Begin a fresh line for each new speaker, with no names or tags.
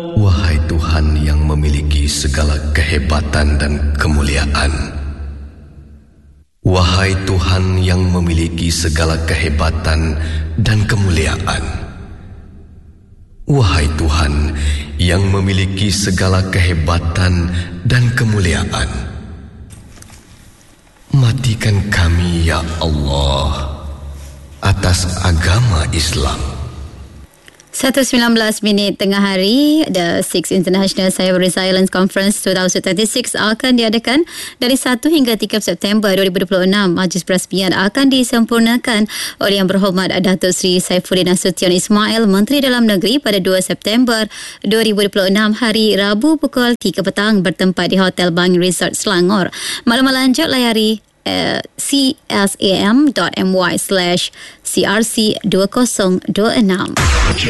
Wahai Tuhan yang memiliki segala kehebatan dan kemuliaan. Wahai Tuhan yang memiliki segala kehebatan dan kemuliaan. Wahai Tuhan yang memiliki segala kehebatan dan kemuliaan. Matikan kami ya Allah atas agama Islam.
1:19 tengah hari, The 6th International Cyber Resilience Conference 2026 akan diadakan dari 1 hingga 3 September 2026. Majlis perasmian akan disempurnakan oleh Yang Berhormat Datuk Seri Saifuddin Nasution Ismail, Menteri Dalam Negeri, pada 2 September 2026 hari Rabu pukul 3 petang bertempat di Hotel Bangi Resort Selangor. Maklumat lanjut layari csam.my/crc2026.